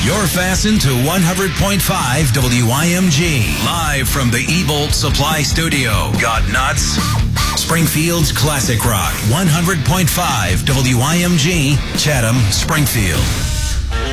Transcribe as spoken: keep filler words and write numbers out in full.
You're fastened to one hundred point five W I M G. Live from the E-Bolt Supply Studio. Got nuts? Springfield's Classic Rock. one hundred point five W I M G. Chatham, Springfield.